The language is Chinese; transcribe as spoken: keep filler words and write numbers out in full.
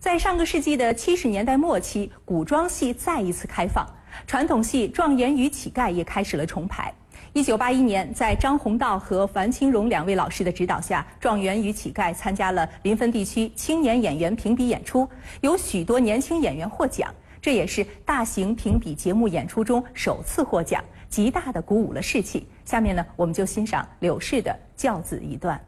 在上个世纪的七十年代末期，古装戏再一次开放，传统戏《状元与乞丐》也开始了重排。一九八一年，在张宏道和樊清荣两位老师的指导下，《状元与乞丐》参加了临汾地区青年演员评比演出，有许多年轻演员获奖，这也是大型评比节目演出中首次获奖，极大地鼓舞了士气。下面呢，我们就欣赏柳氏的教子一段。